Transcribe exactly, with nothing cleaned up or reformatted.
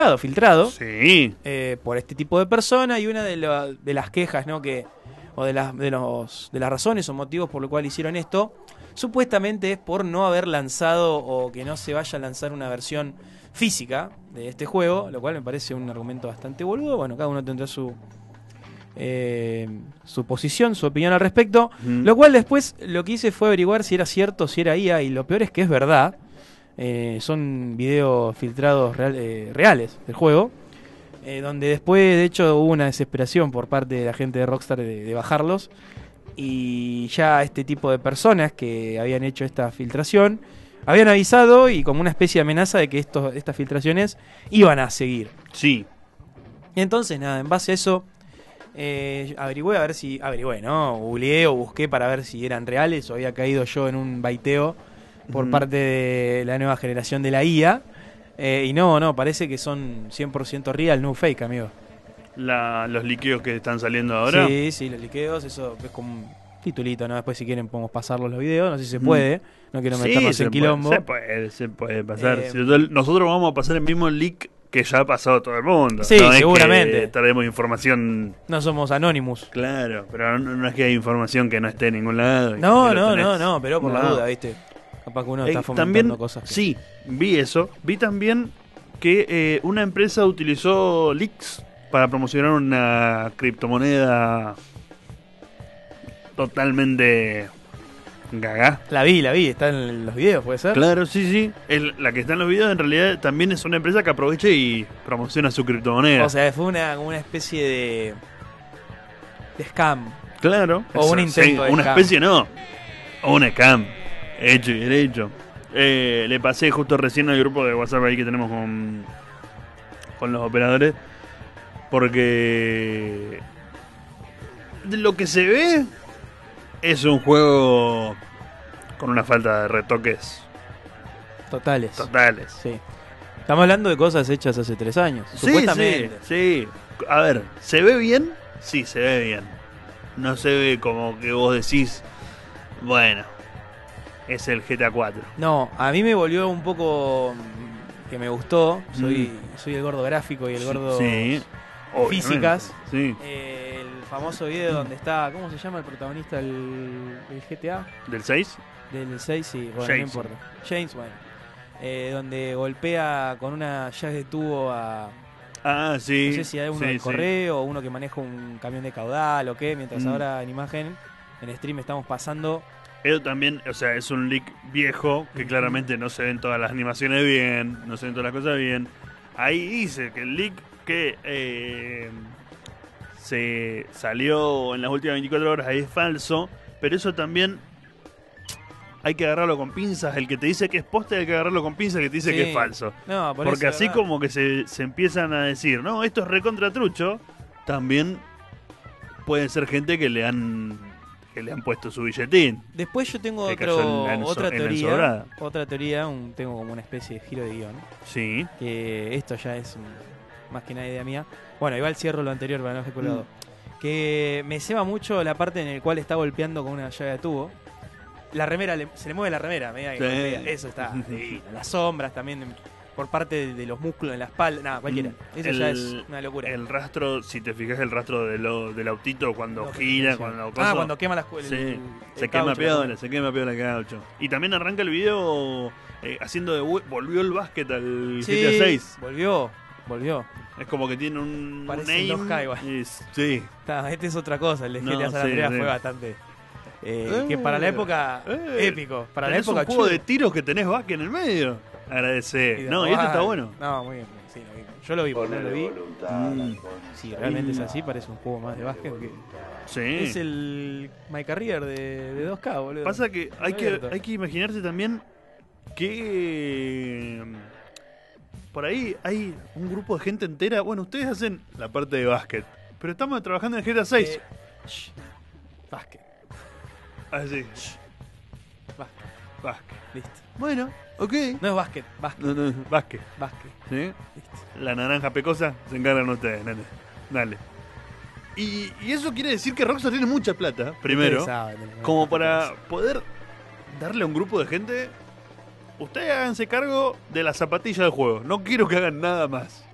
filtrado Sí. eh, por este tipo de personas, y una de, la, de las quejas, ¿no? que o de las de los de las razones o motivos por lo cual hicieron esto, supuestamente es por no haber lanzado o que no se vaya a lanzar una versión física de este juego, lo cual me parece un argumento bastante boludo. Bueno, cada uno tendrá su eh, su posición, su opinión al respecto, Mm. lo cual después lo que hice fue averiguar si era cierto, si era I A, y lo peor es que es verdad. Eh, son videos filtrados real, eh, reales del juego, eh, donde después de hecho hubo una desesperación por parte de la gente de Rockstar de, de bajarlos, y ya este tipo de personas que habían hecho esta filtración habían avisado y como una especie de amenaza de que estos, estas filtraciones iban a seguir. Sí. Entonces nada, en base a eso eh, averigüé a ver si, averigüé, ¿no? Googleé o busqué para ver si eran reales o había caído yo en un baiteo por Ujú. parte de la nueva generación de la I A. Eh, y no, no, parece que son cien por ciento real, no fake, amigo. La, los liqueos que están saliendo ahora. Sí, sí, los liqueos, eso es como un titulito, ¿no? Después si quieren podemos pasarlos los videos, no sé si se Mm. puede, no quiero Sí, meternos se en quilombo. Puede, se puede, se puede pasar. Eh, Si total, nosotros vamos a pasar el mismo leak que ya ha pasado todo el mundo. Sí, no es seguramente. que traemos información. No somos Anonymous. Claro, pero no, no es que hay información que no esté en ningún lado. y No, que lo no, tenés. no, no, pero por la No. duda, ¿viste? Capaz que uno Eh, está fomentando también, cosas. que- sí, vi eso. Vi también que eh, una empresa utilizó leaks para promocionar una criptomoneda totalmente gaga. La vi, la vi, está en los videos, ¿puede ser? Claro, sí, sí. El- la que está en los videos en realidad también es una empresa que aprovecha y promociona su criptomoneda. O sea, fue una, una especie de, de scam. claro. o un Eso, intento de Una scam. especie no. Un scam. Hecho y derecho. Eh, le pasé justo recién al grupo de WhatsApp ahí que tenemos con, con los operadores. Porque de lo que se ve es un juego con una falta de retoques Totales. totales. Sí. Estamos hablando de cosas hechas hace tres años. Sí, supuestamente. sí, sí. A ver, ¿se ve bien? Sí, se ve bien. No se ve como que vos decís, bueno, es el G T A cuatro. No, a mí me volvió un poco mm, que me gustó. Soy, soy el gordo gráfico y el gordo Sí, obviamente. físicas. Sí, Eh, el famoso video donde está, ¿cómo se llama el protagonista del, del G T A? del seis. Del seis, sí, bueno, James. no importa. James, bueno. Eh, donde golpea con una llave de tubo a... Ah, sí. No sé si hay uno sí, del sí. correo o uno que maneja un camión de caudal o qué, mientras Mm. ahora en imagen, en stream estamos pasando... Eso también, o sea, es un leak viejo que Ujú. claramente no se ven todas las animaciones bien, no se ven todas las cosas bien. Ahí dice que el leak que eh, se salió en las últimas veinticuatro horas ahí es falso, pero eso también hay que agarrarlo con pinzas. El que te dice que es posta hay que agarrarlo con pinzas, el que te dice Sí. que es falso. No, por Porque eso, así ¿verdad? como que se, se empiezan a decir, no, esto es recontra trucho, también puede ser gente que le han que le han puesto su billetín. Después yo tengo Que cayó otro, en la enso- otra en la teoría, ensobrada. otra teoría, un, tengo como una especie de giro de guión, Sí. que esto ya es mm, más que nada idea mía. Bueno, igual cierro lo anterior para no dejar colgado. Mm. Que me ceba mucho la parte en la cual está golpeando con una llave de tubo. La remera, le- se le mueve la remera a medida que Sí. golpea. Eso está divino. Las sombras también por parte de, de los músculos en la espalda. Nada, cualquiera. Mm. Eso El- ya es una locura. El rastro, si te fijas, el rastro de lo, del autito cuando No, gira, sí. cuando Ah, coso, cuando quema las el, sí, el se caucho, quema la piola, cosa. se quema piola el caucho. Y también arranca el video eh, haciendo de vu- volvió el básquet al Sí, G T A seis. volvió, volvió. Es como que tiene un Parece un aim el dos K igual. y es- sí. Está, este es otra cosa, el de No, G T A San sí, Andreas sí. fue bastante... eh, Eh, que para la época, eh, épico. Para la Tenés época, un juego chulo. de tiros que tenés básquet en el medio. Agradece. Y de No, y este robar. está bueno. No, muy bien. Sí, lo vi. Yo lo vi, porque no lo vi. Mm, Si realmente es así, parece un juego más de básquet que... sí. Es el My Career de, de dos K, boludo. Pasa que hay que, Abierto. hay que imaginarse también que mm, por ahí hay un grupo de gente entera. Bueno, ustedes hacen la parte de básquet, pero estamos trabajando en G T A seis. Eh, shh. Básquet, Así, básquet, básquet. listo. Bueno, ok. No es básquet, básquet, No, no, básquet. básquet, ¿Sí? listo. La naranja pecosa se encargan ustedes, nene. Dale. Y, y eso quiere decir que Rockstar tiene mucha plata, primero, Ustedes saben de lo que como me para pasa. poder darle a un grupo de gente. Ustedes háganse cargo de la zapatilla del juego. No quiero que hagan nada más.